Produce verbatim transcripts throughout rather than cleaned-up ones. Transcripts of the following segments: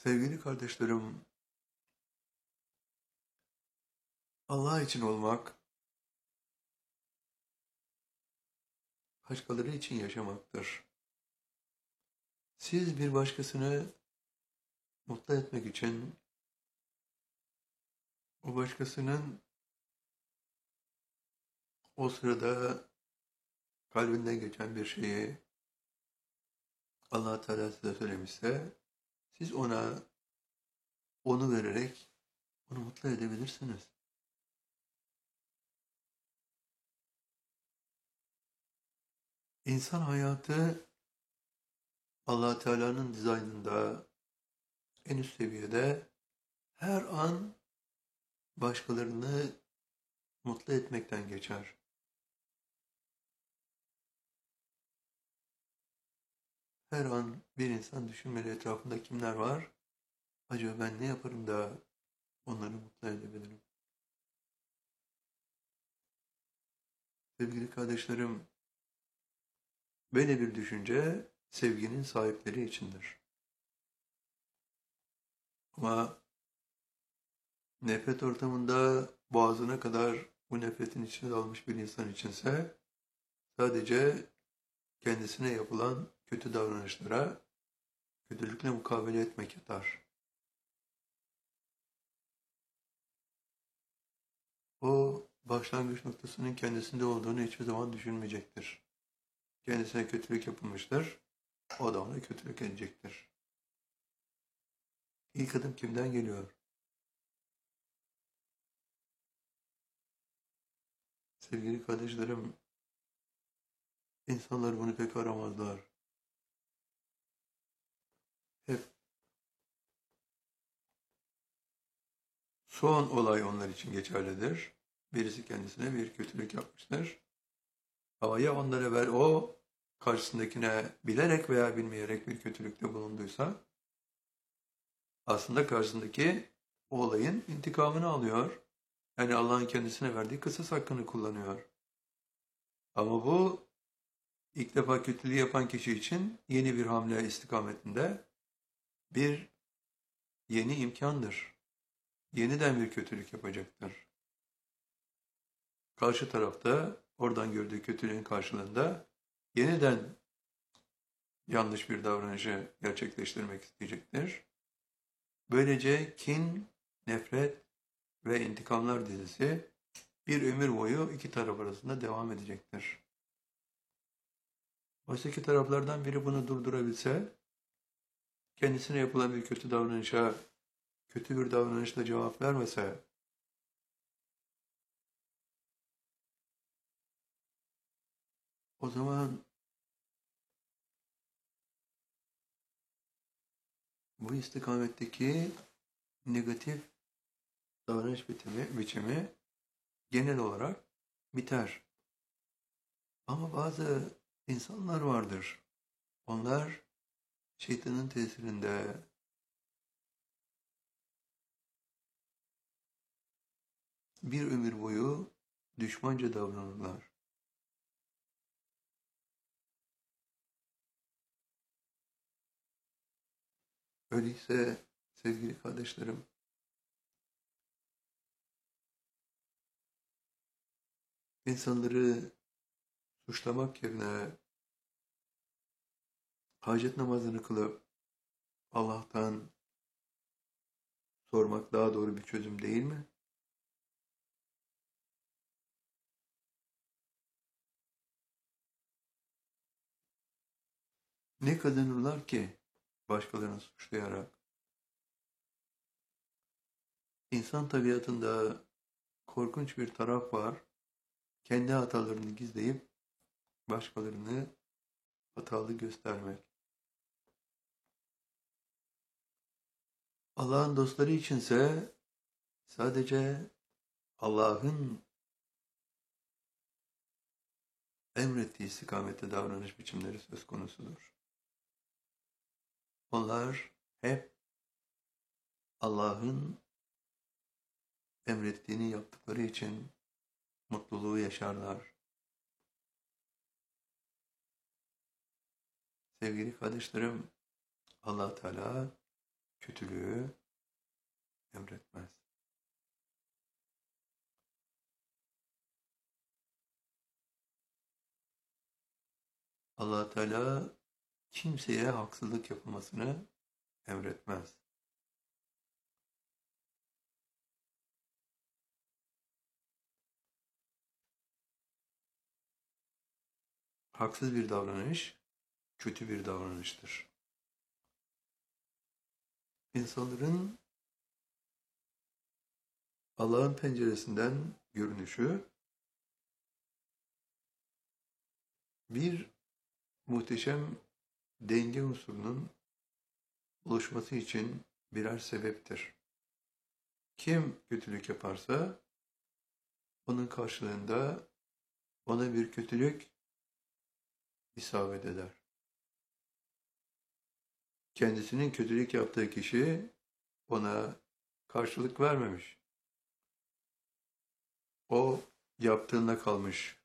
Sevgili kardeşlerim, Allah için olmak, başkaları için yaşamaktır. Siz bir başkasını mutlu etmek için, o başkasının o sırada kalbinden geçen bir şeyi Allah Teala size söylemişse, siz ona onu vererek onu mutlu edebilirsiniz. İnsan hayatı Allah Teala'nın dizaynında en üst seviyede her an başkalarını mutlu etmekten geçer. Her an bir insan düşünmeli, etrafında kimler var? Acaba ben ne yaparım da onları mutlu edebilirim? Sevgili kardeşlerim, böyle bir düşünce sevginin sahipleri içindir. Ama nefret ortamında boğazına kadar bu nefretin içine dalmış bir insan içinse sadece kendisine yapılan kötü davranışlara kötülükle mukabele etmek yeter. O başlangıç noktasının kendisinde olduğunu hiçbir zaman düşünmeyecektir. Kendisine kötülük yapılmıştır, o da ona kötülük edecektir. İlk adım kimden geliyor? Sevgili kardeşlerim, insanlar bunu pek aramazlar. Hep son olay onlar için geçerlidir. Birisi kendisine bir kötülük yapmıştır. Ama ya ondan evvel o karşısındakine bilerek veya bilmeyerek bir kötülükte bulunduysa aslında karşısındaki o olayın intikamını alıyor. Yani Allah'ın kendisine verdiği kısas hakkını kullanıyor. Ama bu ilk defa kötülüğü yapan kişi için yeni bir hamle istikametinde bir yeni imkandır. Yeniden bir kötülük yapacaktır. Karşı tarafta oradan gördüğü kötülüğün karşılığında yeniden yanlış bir davranışı gerçekleştirmek isteyecektir. Böylece kin, nefret ve intikamlar dizisi bir ömür boyu iki taraf arasında devam edecektir. Oysa iki taraflardan biri bunu durdurabilse, kendisine yapılan bir kötü davranışa kötü bir davranışla cevap vermese, o zaman bu istikametteki negatif davranış biçimi, biçimi genel olarak biter. Ama bazı insanlar vardır. Onlar şeytanın tesirinde bir ömür boyu düşmanca davranırlar. Öyleyse sevgili kardeşlerim, insanları suçlamak yerine hacet namazını kılıp Allah'tan sormak daha doğru bir çözüm değil mi? Ne kazanırlar ki başkalarını suçlayarak? İnsan tabiatında korkunç bir taraf var. Kendi hatalarını gizleyip başkalarını hatalı göstermek. Allah'ın dostları içinse sadece Allah'ın emrettiği istikamette davranış biçimleri söz konusudur. Onlar hep Allah'ın emrettiğini yaptıkları için mutluluğu yaşarlar. Sevgili kardeşlerim, Allah Teala kötülüğü emretmez. Allah Teala kimseye haksızlık yapılmasını emretmez. Haksız bir davranış kötü bir davranıştır. İnsanların Allah'ın penceresinden görünüşü bir muhteşem denge unsurunun oluşması için birer sebeptir. Kim kötülük yaparsa onun karşılığında ona bir kötülük isabet eder. Kendisinin kötülük yaptığı kişi ona karşılık vermemiş. O yaptığında kalmış.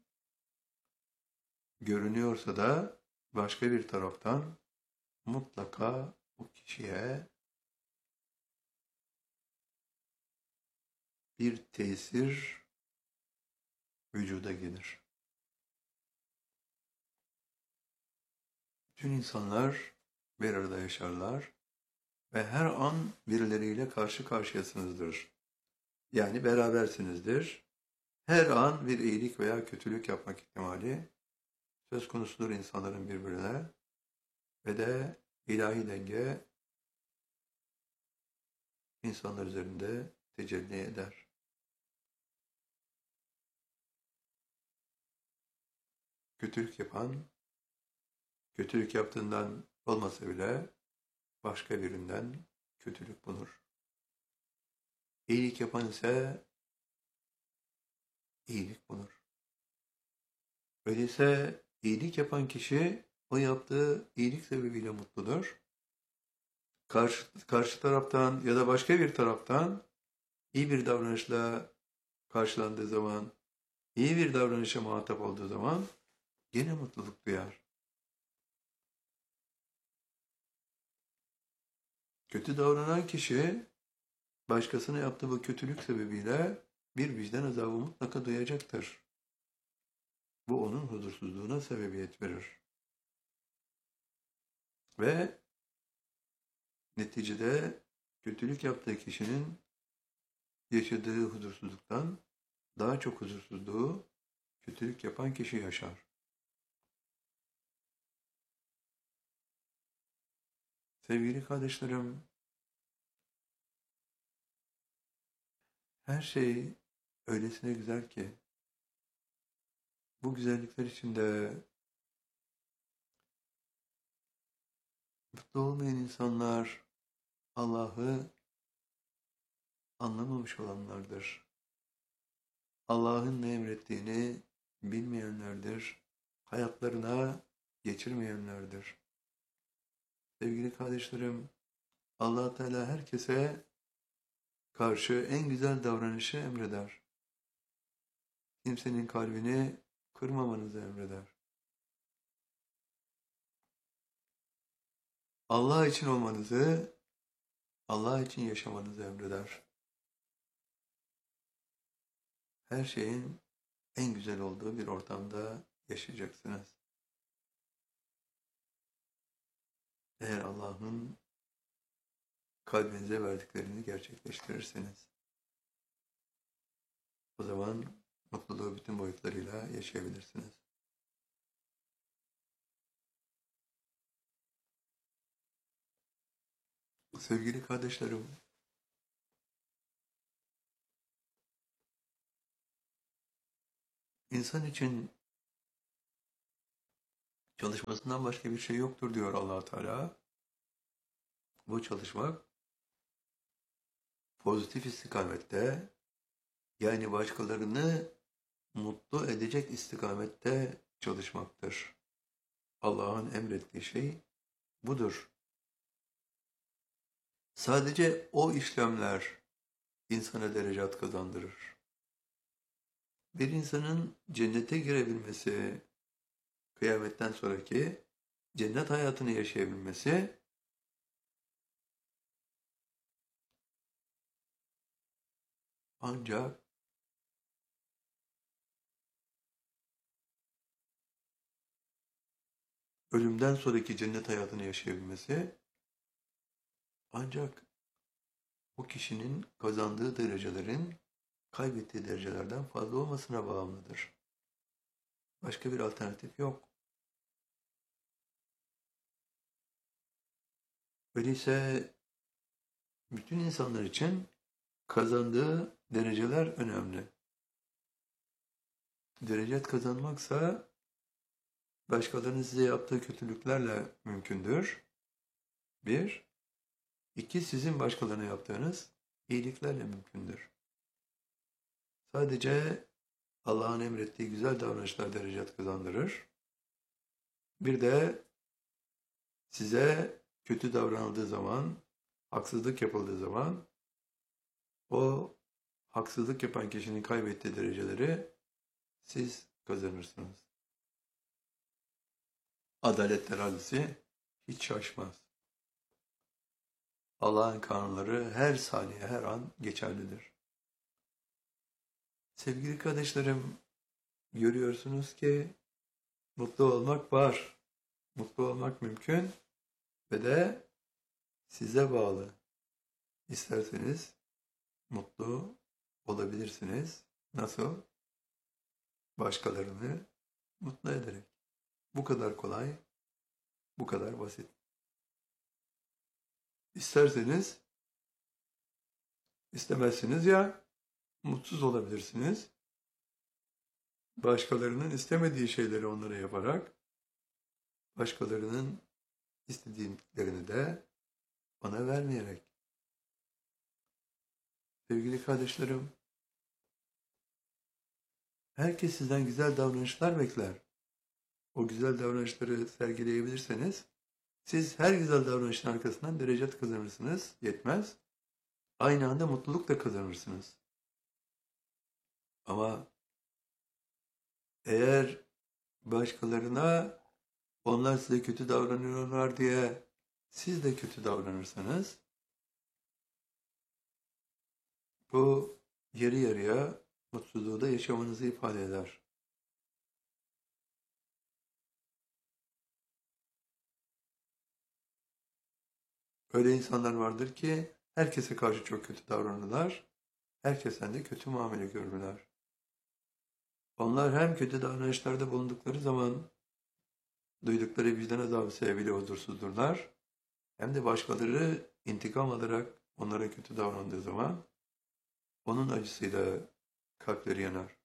Görünüyorsa da başka bir taraftan mutlaka o kişiye bir tesir vücuda gelir. Bütün insanlar bir arada yaşarlar ve her an birileriyle karşı karşıyasınızdır. Yani berabersinizdir. Her an bir iyilik veya kötülük yapmak ihtimali söz konusudur insanların birbirine ve de ilahi denge insanlar üzerinde tecelli eder. Kötülük yapan, kötülük yaptığından olmasa bile başka birinden kötülük bulur. İyilik yapan ise iyilik bulur. Öyleyse iyilik yapan kişi o yaptığı iyilik sebebiyle mutludur. Karşı, karşı taraftan ya da başka bir taraftan iyi bir davranışla karşılandığı zaman, iyi bir davranışa muhatap olduğu zaman gene mutluluk duyar. Kötü davranan kişi başkasına yaptığı bu kötülük sebebiyle bir vicdan azabı mutlaka duyacaktır. Bu onun huzursuzluğuna sebebiyet verir. Ve neticede kötülük yaptığı kişinin yaşadığı huzursuzluktan daha çok huzursuzluğu kötülük yapan kişi yaşar. Sevgili kardeşlerim, her şey öylesine güzel ki bu güzellikler içinde mutlu olmayan insanlar Allah'ı anlamamış olanlardır. Allah'ın ne emrettiğini bilmeyenlerdir. Hayatlarına geçirmeyenlerdir. Sevgili kardeşlerim, Allah Teala herkese karşı en güzel davranışı emreder. Kimsenin kalbini kırmamanızı emreder. Allah için olmanızı, Allah için yaşamanızı emreder. Her şeyin en güzel olduğu bir ortamda yaşayacaksınız. Eğer Allah'ın kalbinize verdiklerini gerçekleştirirseniz, o zaman mutluluğu bütün boyutlarıyla yaşayabilirsiniz. Sevgili kardeşlerim, insan için çalışmasından başka bir şey yoktur diyor Allah Teala. Bu çalışmak pozitif istikamette, yani başkalarını mutlu edecek istikamette çalışmaktır. Allah'ın emrettiği şey budur. Sadece o işlemler insana derecat kazandırır. Bir insanın cennete girebilmesi, kıyametten sonraki cennet hayatını yaşayabilmesi, Ancak ölümden sonraki cennet hayatını yaşayabilmesi ancak o kişinin kazandığı derecelerin kaybettiği derecelerden fazla olmasına bağımlıdır. Başka bir alternatif yok. Öyleyse bütün insanlar için kazandığı dereceler önemli. Derecet kazanmaksa başkalarının size yaptığı kötülüklerle mümkündür. Bir. İki, sizin başkalarına yaptığınız iyiliklerle mümkündür. Sadece Allah'ın emrettiği güzel davranışlar derecet kazandırır. Bir de size kötü davranıldığı zaman, haksızlık yapıldığı zaman o haksızlık yapan kişinin kaybettiği dereceleri siz kazanırsınız. Adalet terazisi hiç şaşmaz. Allah'ın kanunları her saniye, her an geçerlidir. Sevgili kardeşlerim, görüyorsunuz ki mutlu olmak var. Mutlu olmak mümkün ve de size bağlı. İsterseniz mutlu olabilirsiniz. Nasıl? Başkalarını mutlu ederek. Bu kadar kolay, bu kadar basit. İsterseniz, istemezsiniz ya mutsuz olabilirsiniz. Başkalarının istemediği şeyleri onlara yaparak, başkalarının istediklerini de ona vermeyerek. Sevgili kardeşlerim, herkes sizden güzel davranışlar bekler. O güzel davranışları sergileyebilirseniz, siz her güzel davranışın arkasından derecet kazanırsınız, yetmez. Aynı anda mutluluk da kazanırsınız. Ama eğer başkalarına onlar size kötü davranıyorlar diye siz de kötü davranırsanız, bu yarı yarıya mutsuzluğu da yaşamanızı ifade eder. Öyle insanlar vardır ki herkese karşı çok kötü davranırlar, herkesten de kötü muamele görürler. Onlar hem kötü davranışlarda bulundukları zaman duydukları vicdan azabı sebebiyle huzursuzdurlar, hem de başkaları intikam alarak onlara kötü davrandığı zaman onun acısıyla kalpleri yanar.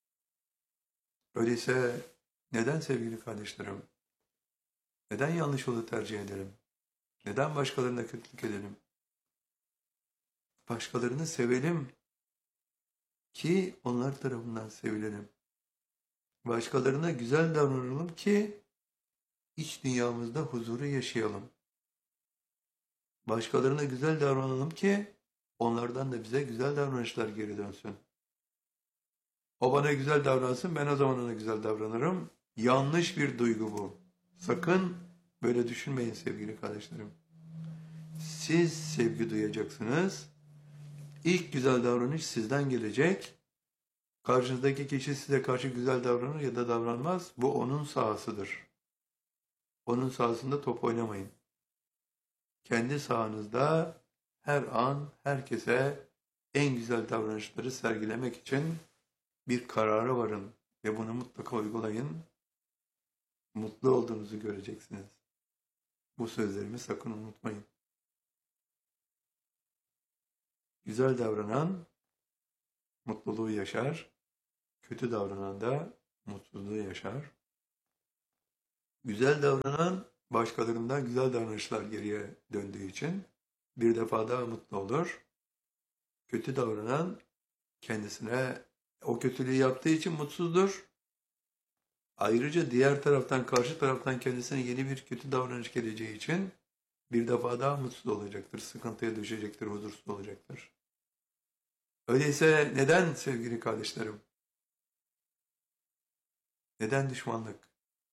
Öyleyse neden sevgili kardeşlerim, neden yanlış yolu tercih edelim? Neden başkalarına kötülük edelim? Başkalarını sevelim ki onlar tarafından sevilelim. Başkalarına güzel davranalım ki iç dünyamızda huzuru yaşayalım. Başkalarına güzel davranalım ki onlardan da bize güzel davranışlar geri dönsün. O bana güzel davransın, ben o zaman ona güzel davranırım. Yanlış bir duygu bu. Sakın böyle düşünmeyin sevgili kardeşlerim. Siz sevgi duyacaksınız. İlk güzel davranış sizden gelecek. Karşınızdaki kişi size karşı güzel davranır ya da davranmaz. Bu onun sahasıdır. Onun sahasında top oynamayın. Kendi sahanızda her an herkese en güzel davranışları sergilemek için bir karara varın ve bunu mutlaka uygulayın. Mutlu olduğunuzu göreceksiniz. Bu sözlerimi sakın unutmayın. Güzel davranan mutluluğu yaşar, kötü davranan da mutsuzluğu yaşar. Güzel davranan başkalarından güzel davranışlar geriye döndüğü için bir defa daha mutlu olur. Kötü davranan kendisine o kötülüğü yaptığı için mutsuzdur. Ayrıca diğer taraftan, karşı taraftan kendisine yeni bir kötü davranış geleceği için bir defa daha mutsuz olacaktır, sıkıntıya düşecektir, huzursuz olacaktır. Öyleyse neden sevgili kardeşlerim? Neden düşmanlık?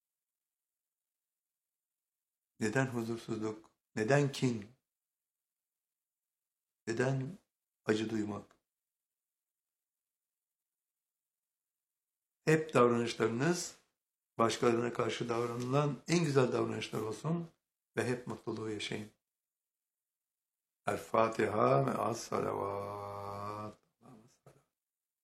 Neden huzursuzluk? Neden kin? Neden acı duymak? hep davranışlarınız başkalarına karşı davranılan en güzel davranışlar olsun ve hep mutluluğu yaşayın. El Fatiha ve as salavat.